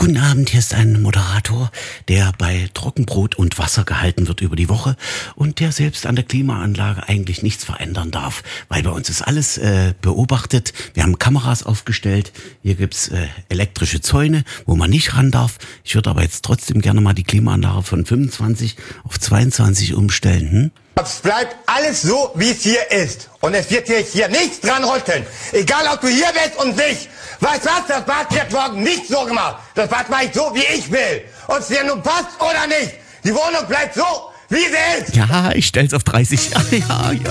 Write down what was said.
Guten Abend, hier ist ein Moderator, der bei Trockenbrot und Wasser gehalten wird über die Woche und der selbst an der Klimaanlage eigentlich nichts verändern darf, weil bei uns ist alles beobachtet. Wir haben Kameras aufgestellt, hier gibt's elektrische Zäune, wo man nicht ran darf. Ich würde aber jetzt trotzdem gerne mal die Klimaanlage von 25 auf 22 umstellen. Es bleibt alles so, wie es hier ist. Und es wird hier nichts dran rütteln. Egal, ob du hier bist und nicht. Weißt was? Das Bad wird morgen nicht so gemacht. Das Bad mache ich so, wie ich will. Ob es dir nun passt oder nicht. Die Wohnung bleibt so, wie sie ist. Ja, ich stell's auf 30. Ja.